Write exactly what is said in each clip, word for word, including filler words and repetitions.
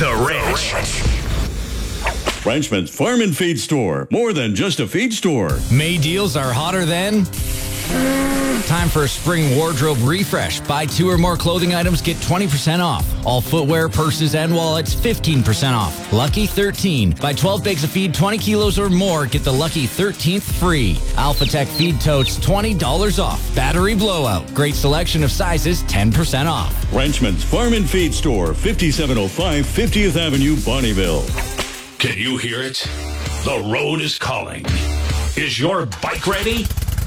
The Ranch. Frenchman's Farm and Feed Store. More than just a feed store. May deals are hotter than... Time for a spring wardrobe refresh. Buy two or more clothing items, get twenty percent off. All footwear, purses, and wallets, fifteen percent off. Lucky thirteen. Buy twelve bags of feed, twenty kilos or more, get the Lucky thirteenth free. Alphatech feed totes, twenty dollars off. Battery blowout. Great selection of sizes, ten percent off. Frenchman's Farm and Feed Store, fifty-seven oh five fiftieth Avenue, Bonnyville. Can you hear it? The road is calling. Is your bike ready?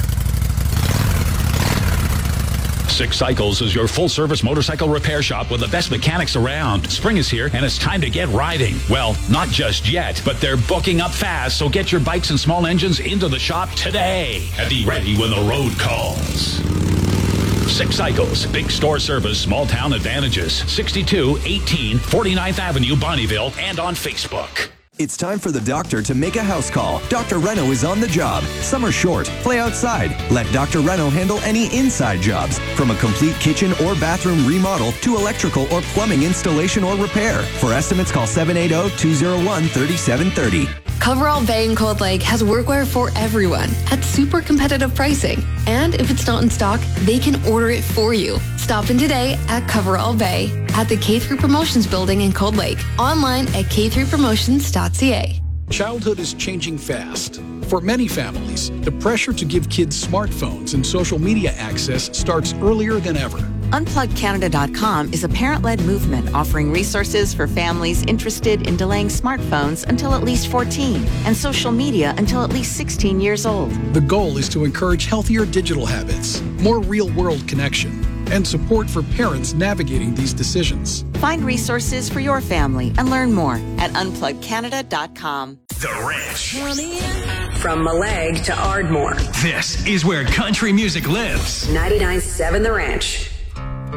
Six Cycles is your full-service motorcycle repair shop with the best mechanics around. Spring is here, and it's time to get riding. Well, not just yet, but they're booking up fast, so get your bikes and small engines into the shop today and be ready when the road calls. Six Cycles, big store service, small town advantages. sixty-two eighteen forty-ninth Avenue, Bonnyville, and on Facebook. It's time for the doctor to make a house call. Doctor Reno is on the job. Summer's short. Play outside. Let Doctor Reno handle any inside jobs, from a complete kitchen or bathroom remodel to electrical or plumbing installation or repair. For estimates, call seven eight zero, two zero one, three seven three zero. Coverall Bay in Cold Lake has workwear for everyone at super competitive pricing. And if it's not in stock, they can order it for you. Stop in today at Coverall Bay at the K three Promotions Building in Cold Lake. Online at k three promotions dot c a. Childhood is changing fast. For many families, the pressure to give kids smartphones and social media access starts earlier than ever. unplug canada dot com is a parent-led movement offering resources for families interested in delaying smartphones until at least fourteen and social media until at least sixteen years old. The goal is to encourage healthier digital habits, more real-world connection, and support for parents navigating these decisions. Find resources for your family and learn more at unplug canada dot com. The Ranch. From Malag to Ardmore. This is where country music lives. ninety-nine point seven The Ranch.